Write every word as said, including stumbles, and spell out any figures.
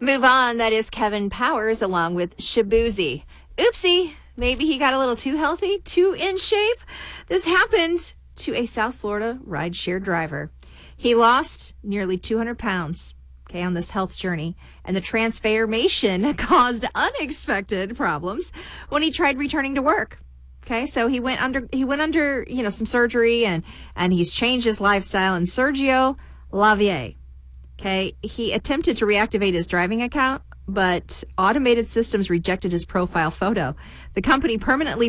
Move on. That is Kevin Powers along with Shabuzi. Oopsie. Maybe he got a little too healthy, too in shape. This happened to a South Florida rideshare driver. He lost nearly two hundred pounds, okay, on this health journey. And the transformation caused unexpected problems when he tried returning to work. Okay, so he went under, he went under, you know, some surgery and, and he's changed his lifestyle. And Sergio Lavier, okay, he attempted to reactivate his driving account, but automated systems rejected his profile photo. The company permanently